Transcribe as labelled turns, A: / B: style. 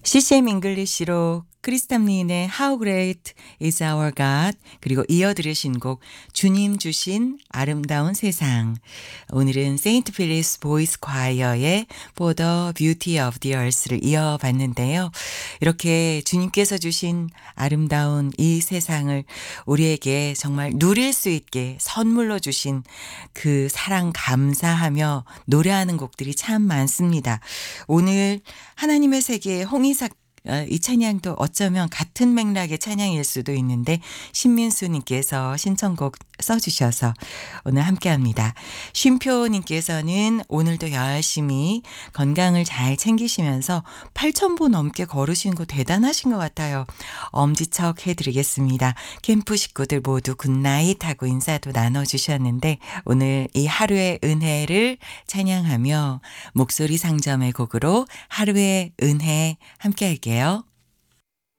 A: CCM 잉글리시로 크리스탐린의 How Great is Our God, 그리고 이어 들으신 곡 주님 주신 아름다운 세상. 오늘은 세인트 필립스 보이스 콰이어의 For the Beauty of the Earth를 이어봤는데요. 이렇게 주님께서 주신 아름다운 이 세상을 우리에게 정말 누릴 수 있게 선물로 주신 그 사랑 감사하며 노래하는 곡들이 참 많습니다. 오늘 하나님의 세계의 홍의삭 이 찬양도 어쩌면 같은 맥락의 찬양일 수도 있는데 신민수님께서 신청곡 써주셔서 오늘 함께합니다. 쉼표님께서는 오늘도 열심히 건강을 잘 챙기시면서 8,000보 넘게 걸으신 거 대단하신 것 같아요. 엄지척 해드리겠습니다. 캠프 식구들 모두 굿나잇 하고 인사도 나눠주셨는데 오늘 이 하루의 은혜를 찬양하며 목소리 상점의 곡으로 하루의 은혜 함께 할게요.